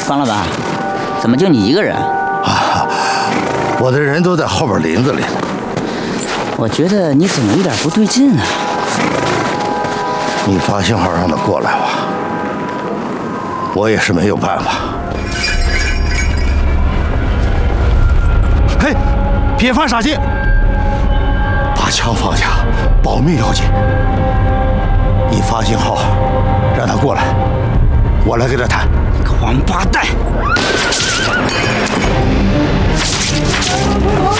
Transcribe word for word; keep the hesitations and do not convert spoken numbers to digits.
方老板，怎么就你一个人？ 啊，我的人都在后边林子里呢。 我觉得你怎么有点不对劲啊？ 你发信号让他过来吧，我也是没有办法。嘿，别犯傻劲，把枪放下，保命要紧。你发信号让他过来，我来跟他谈。 你个王八蛋！